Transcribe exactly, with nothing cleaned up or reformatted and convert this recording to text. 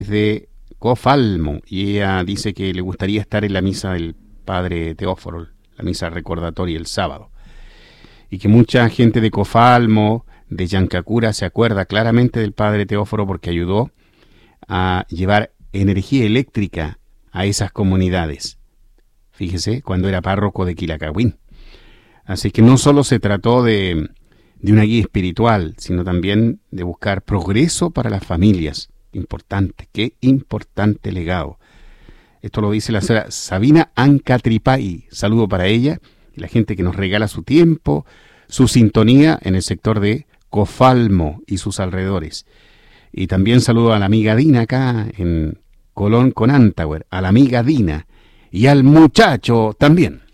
de Cofalmo y ella dice que le gustaría estar en la misa del padre Teóforo, la misa recordatoria el sábado, y que mucha gente de Cofalmo, de Yancacura, se acuerda claramente del padre Teóforo porque ayudó a llevar energía eléctrica a esas comunidades. Fíjese, cuando era párroco de Quilacahuín. Así que no solo se trató de, de una guía espiritual, sino también de buscar progreso para las familias. Importante, qué importante legado. Esto lo dice la señora Sabina Ancatripay. Saludo para ella y la gente que nos regala su tiempo, su sintonía en el sector de Cofalmo y sus alrededores. Y también saludo a la amiga Dina acá en Colón con Antauer, a la amiga Dina y al muchacho también.